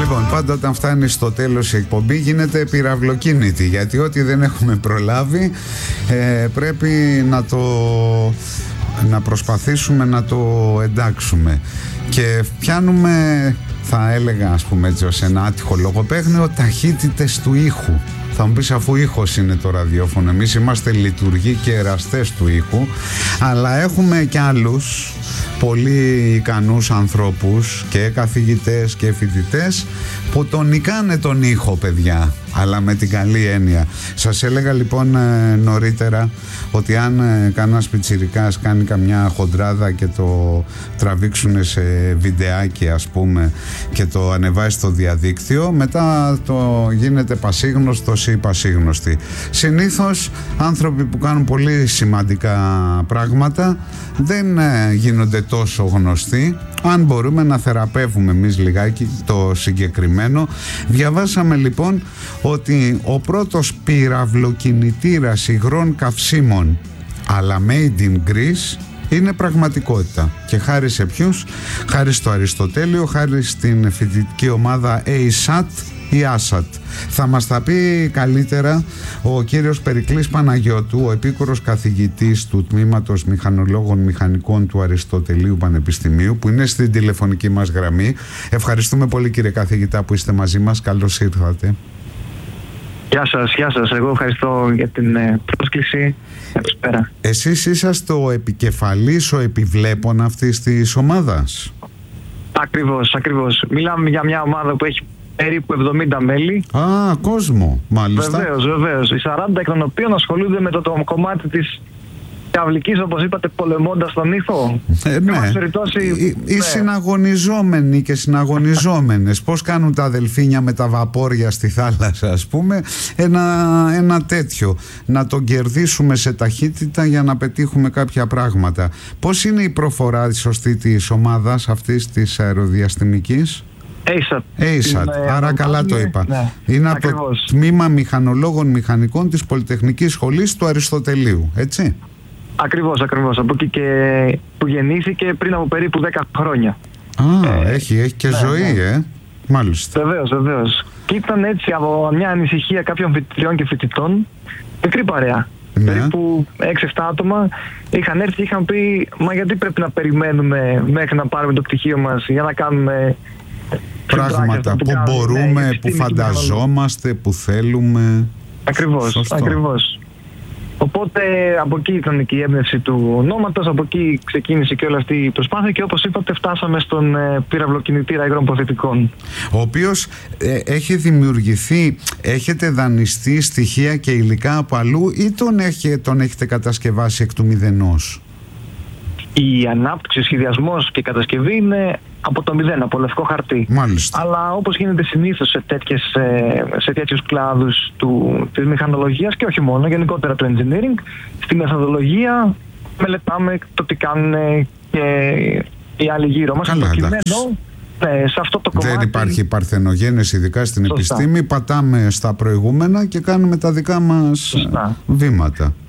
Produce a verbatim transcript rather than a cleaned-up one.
Λοιπόν, πάντα όταν φτάνει στο τέλος η εκπομπή γίνεται πυραυλοκίνητη, γιατί ό,τι δεν έχουμε προλάβει ε, πρέπει να το να προσπαθήσουμε να το εντάξουμε. Και πιάνουμε, θα έλεγα ας πούμε έτσι ως ένα άτυχο λογοπαίγνιο, ταχύτητες του ήχου. Θα μου πεις, αφού ήχος είναι το ραδιόφωνο, εμείς είμαστε λειτουργοί και εραστές του ήχου, αλλά έχουμε και άλλους πολύ ικανούς ανθρώπους και καθηγητές και φοιτητές που τον νικάνε τον ήχο, παιδιά, αλλά με την καλή έννοια. Σας έλεγα λοιπόν νωρίτερα ότι αν κανένας πιτσιρικάς κάνει καμιά χοντράδα και το τραβήξουν σε βιντεάκι ας πούμε και το ανεβάσει στο διαδίκτυο, μετά το γίνεται πασίγνωστος ή πασίγνωστη. Συνήθως άνθρωποι που κάνουν πολύ σημαντικά πράγματα δεν γίνονται τόσο γνωστοί. Αν μπορούμε να θεραπεύουμε εμείς λιγάκι το συγκεκριμένο. Διαβάσαμε λοιπόν ότι ο πρώτος πυραυλοκινητήρας υγρών καυσίμων, αλλά made in Greece, είναι πραγματικότητα. Και χάρη σε ποιους? Χάρη στο Αριστοτέλειο, χάρη στην φοιτητική ομάδα έι σατ ή άσατ. Θα μας τα πει καλύτερα ο κύριος Περικλής Παναγιώτου, ο επίκουρος καθηγητής του Τμήματος Μηχανολόγων Μηχανικών του Αριστοτελείου Πανεπιστημίου, που είναι στην τηλεφωνική μας γραμμή. Ευχαριστούμε πολύ, κύριε καθηγητά, που είστε μαζί μας. Καλώς ήρθατε. Γεια σας, γεια σας. Εγώ ευχαριστώ για την ε, πρόσκληση. Καλησπέρα. Εσείς είσαστε ο επικεφαλής, ο επιβλέπων αυτής της ομάδας? Ακριβώς, ακριβώς. Μιλάμε για μια ομάδα που έχει περίπου εβδομήντα μέλη. Α, κόσμο, μάλιστα. Βεβαίως, βεβαίως. Οι σαράντα εκ των οποίων ασχολούνται με το, το κομμάτι της πυραυλικής, όπως είπατε, πολεμώντας τον ήχο. Ε, ναι. Περιπτώσει, οι, οι ναι. συναγωνιζόμενοι και συναγωνιζόμενες. Πώς κάνουν τα αδελφίνια με τα βαπόρια στη θάλασσα, ας πούμε. Ένα, ένα τέτοιο. Να τον κερδίσουμε σε ταχύτητα για να πετύχουμε κάποια πράγματα. Πώς είναι η προφορά σωστή της ομάδας αυτής της αεροδιαστημικής? έι σατ. έι σατ. Είναι, Άρα καλά το είπα. Ναι, είναι ακριβώς. Από το Τμήμα Μηχανολόγων Μηχανικών της Πολυτεχνικής Σχολής του Αριστοτελείου, έτσι? Ακριβώς, ακριβώς. Από εκεί και που γεννήθηκε πριν από περίπου δέκα χρόνια. Α, ε, έχει, έχει και ναι, ζωή, ναι. ε. Μάλιστα. Βεβαίως, βεβαίως. Και ήταν έτσι από μια ανησυχία κάποιων φοιτητριών και φοιτητών, μικρή παρέα. Ναι. Περίπου έξι εφτά άτομα είχαν έρθει και είχαν πει, μα γιατί πρέπει να περιμένουμε μέχρι να πάρουμε το πτυχίο μας για να κάνουμε πράγματα που, που κάνουμε, μπορούμε, ναι, που φανταζόμαστε, που θέλουμε. Ακριβώς, Σωστό. ακριβώς. Οπότε από εκεί ήταν και η έμπνευση του ονόματος, από εκεί ξεκίνησε και όλη αυτή η προσπάθεια και όπως είπατε φτάσαμε στον ε, πυραυλοκινητήρα υγρών υποθετικών. Ο οποίος ε, έχει δημιουργηθεί, έχετε δανειστεί στοιχεία και υλικά από αλλού ή τον, έχει, τον έχετε κατασκευάσει εκ του μηδενός? Η ανάπτυξη, ο σχεδιασμός και η κατασκευή είναι από το μηδέν, από λευκό χαρτί. Μάλιστα. Αλλά όπως γίνεται συνήθως σε, τέτοιες, σε τέτοιους κλάδους του, της μηχανολογίας και όχι μόνο, γενικότερα του engineering, στη μεθοδολογία μελετάμε το τι κάνουν και οι άλλοι γύρω μας. Καλά, προκειμένου, ναι, σε αυτό το κομμάτι... Δεν υπάρχει παρθενογένεση, ειδικά στην Σωστά. επιστήμη. Πατάμε στα προηγούμενα και κάνουμε τα δικά μας Σωστά. βήματα.